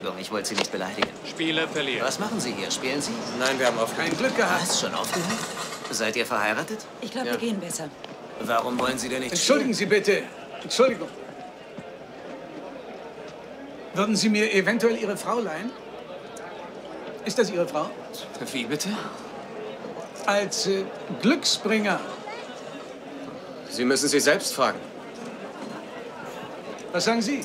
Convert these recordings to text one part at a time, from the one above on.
Ich wollte Sie nicht beleidigen. Spieler verlieren. Was machen Sie hier? Spielen Sie? Nein, wir haben auf kein Glück gehabt. Was? Schon aufgehört? Seid ihr verheiratet? Ich glaube, wir gehen besser. Warum wollen Sie denn nicht Entschuldigen Sie bitte. Entschuldigung. Würden Sie mir eventuell Ihre Frau leihen? Ist das Ihre Frau? Wie bitte? Als Glücksbringer. Sie müssen sich selbst fragen. Was sagen Sie?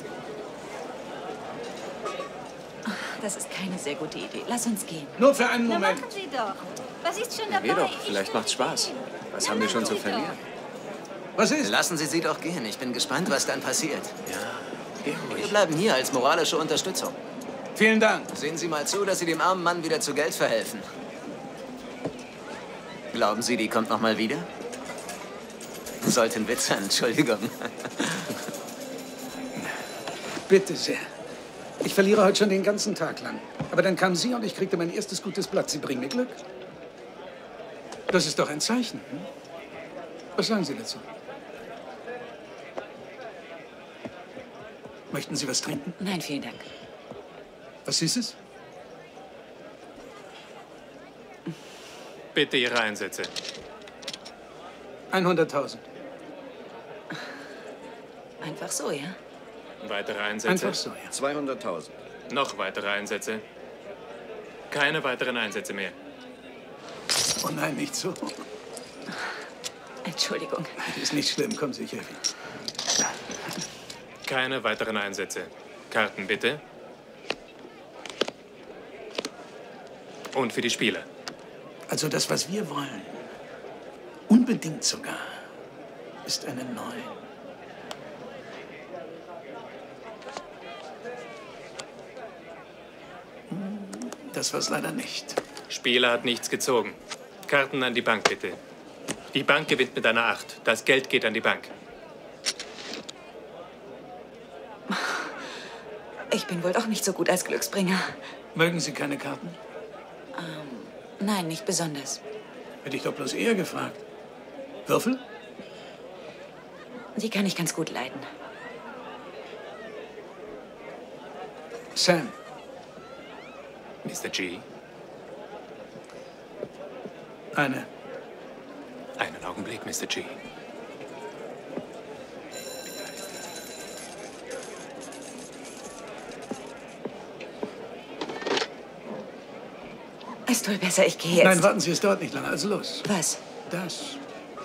Das ist keine sehr gute Idee. Lass uns gehen. Nur für einen Na, Moment. machen Sie doch. Was ist schon dabei? Geh doch, vielleicht macht's Spaß. Was haben wir schon zu verlieren? Was ist? Lassen Sie sie doch gehen. Ich bin gespannt, was dann passiert. Ja, geh Wir ruhig. bleiben hier als moralische Unterstützung. Vielen Dank. Sehen Sie mal zu, dass Sie dem armen Mann wieder zu Geld verhelfen. Glauben Sie, die kommt noch mal wieder? Sollte ein Witz sein, Entschuldigung. Bitte sehr. Ich verliere heute schon den ganzen Tag lang. Aber dann kam sie und ich kriegte mein erstes gutes Blatt. Sie bringen mir Glück. Das ist doch ein Zeichen. Hm? Was sagen Sie dazu? Möchten Sie was trinken? Nein, vielen Dank. Was ist es? Bitte Ihre Einsätze. 100.000. Einfach so, ja? Weitere Einsätze? Einfach so, ja. 200.000. Noch weitere Einsätze? Keine weiteren Einsätze mehr. Oh nein, nicht so. Entschuldigung. Ist nicht schlimm. Kommen Sie, ich helfe Ihnen. Keine weiteren Einsätze. Karten bitte. Und für die Spieler. Also das, was wir wollen, unbedingt sogar, ist eine 9. Das war's leider nicht. Spieler hat nichts gezogen. Karten an die Bank bitte. Die Bank gewinnt mit einer 8. Das Geld geht an die Bank. Ich bin wohl doch nicht so gut als Glücksbringer. Mögen Sie keine Karten? Nein, nicht besonders. Hätte ich doch bloß eher gefragt. Würfel? Die kann ich ganz gut leiden. Sam. Mr. G. Eine. Einen Augenblick, Mr. G. Ist wohl besser, ich gehe jetzt. Nein, warten Sie, es dauert nicht lange. Also los. Was? Das.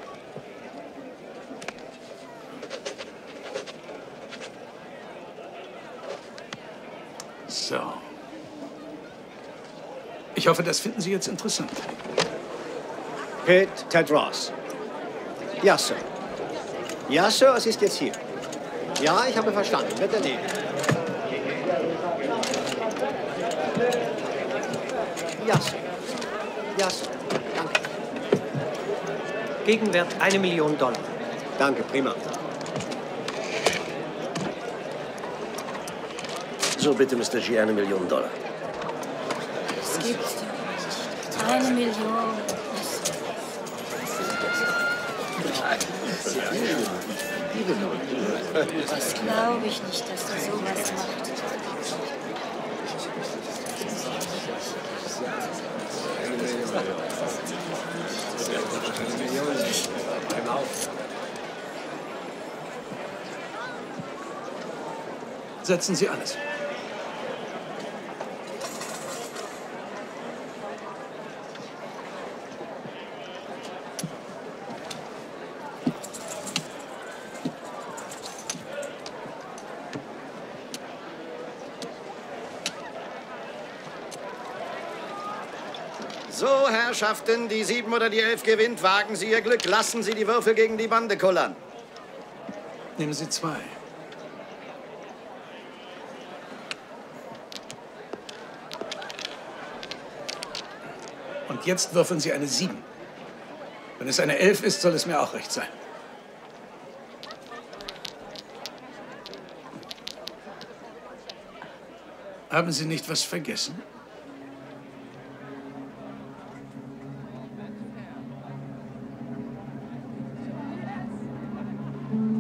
So. Ich hoffe, das finden Sie jetzt interessant. Pitt, Ted Ross. Ja, Sir. Ja, Sir, es ist jetzt hier. Ja, ich habe verstanden. Wird erledigt. Ja, Sir. Ja, Sir. Danke. Gegenwert $1 Million. Danke, prima. So, bitte, Mr. G, $1 Million. Es gibt 1 Million. Das glaube ich nicht, dass er sowas macht. Setzen Sie alles. So, Herrschaften, die 7 oder die 11 gewinnt. Wagen Sie Ihr Glück. Lassen Sie die Würfel gegen die Bande kullern. Nehmen Sie 2. Und jetzt würfeln Sie eine 7. Wenn es eine 11 ist, soll es mir auch recht sein. Haben Sie nicht was vergessen?